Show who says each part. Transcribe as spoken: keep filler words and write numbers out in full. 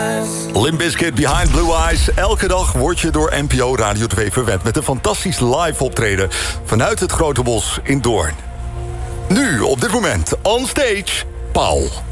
Speaker 1: Limp Bizkit, Behind Blue Eyes. Elke dag word je door N P O Radio twee verwend met een fantastisch live optreden vanuit het Grote Bos in Doorn. Nu, op dit moment, on stage, Paul.